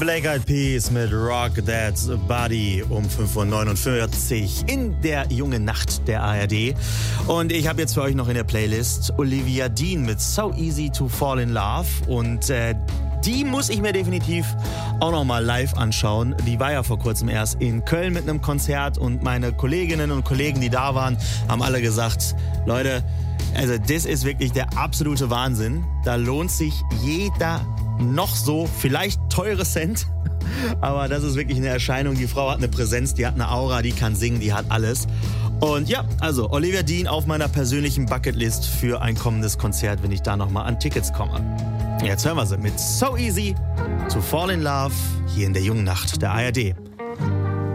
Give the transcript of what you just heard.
Black Eyed Peas mit Rock That's Body um 5:49 Uhr in der jungen Nacht der ARD. Und ich habe jetzt für euch noch in der Playlist Olivia Dean mit So Easy to Fall in Love. Und die muss ich mir definitiv auch noch mal live anschauen. Die war ja vor kurzem erst in Köln mit einem Konzert und meine Kolleginnen und Kollegen, die da waren, haben alle gesagt, Leute, also das ist wirklich der absolute Wahnsinn. Da lohnt sich jeder noch so vielleicht teure Cent, aber das ist wirklich eine Erscheinung. Die Frau hat eine Präsenz, die hat eine Aura, die kann singen, die hat alles. Und ja, also Olivia Dean auf meiner persönlichen Bucketlist für ein kommendes Konzert, wenn ich da nochmal an Tickets komme. Jetzt hören wir sie mit So Easy to Fall in Love hier in der jungen Nacht der ARD.